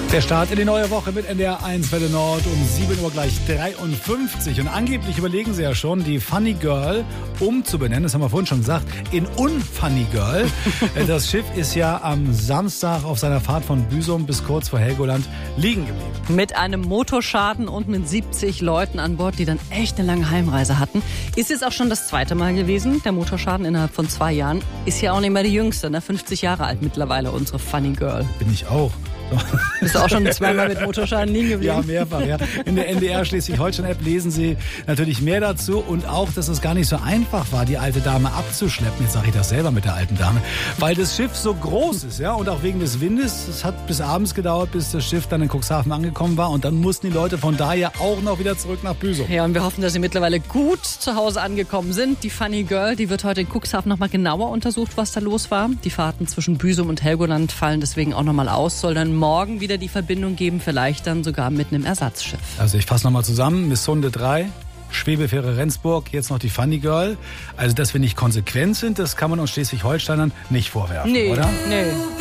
Der Start in die neue Woche mit NDR 1 Welle Nord um 7 Uhr gleich 53. Und angeblich überlegen sie ja schon, die Funny Girl umzubenennen, das haben wir vorhin schon gesagt, in Unfunny Girl. Das Schiff ist ja am Samstag auf seiner Fahrt von Büsum bis kurz vor Helgoland liegen geblieben. Mit einem Motorschaden und mit 70 Leuten an Bord, die dann echt eine lange Heimreise hatten. Ist jetzt auch schon das zweite Mal gewesen. Der Motorschaden innerhalb von 2 Jahren. Ist ja auch nicht mehr die jüngste, ne? 50 Jahre alt mittlerweile, unsere Funny Girl. Bin ich auch. So. Bist du auch schon zweimal mit Motorschaden liegen geblieben? Ja, mehrfach, ja. In der NDR Schleswig-Holstein-App lesen Sie natürlich mehr dazu und auch, dass es gar nicht so einfach war, die alte Dame abzuschleppen. Jetzt sage ich das selber mit der alten Dame. Weil das Schiff so groß ist, ja, und auch wegen des Windes. Es hat bis abends gedauert, bis das Schiff dann in Cuxhaven angekommen war und dann mussten die Leute von daher auch noch wieder zurück nach Büsum. Ja, und wir hoffen, dass sie mittlerweile gut zu Hause angekommen sind. Die Funny Girl, die wird heute in Cuxhaven nochmal genauer untersucht, was da los war. Die Fahrten zwischen Büsum und Helgoland fallen deswegen auch nochmal aus. Soll dann morgen wieder die Verbindung geben, vielleicht dann sogar mit einem Ersatzschiff. Also ich fasse nochmal zusammen. Missunde 3, Schwebefähre Rendsburg, jetzt noch die Funny Girl. Also dass wir nicht konsequent sind, das kann man uns Schleswig-Holsteinern nicht vorwerfen, oder? Nee.